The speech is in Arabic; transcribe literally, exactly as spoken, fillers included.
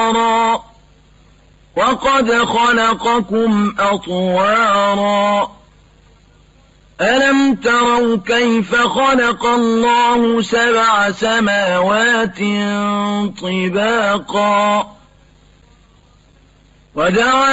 أبصارا وقد خلقكم أطوارا ألم تروا كيف خلق الله سبع سماوات طباقا وجعل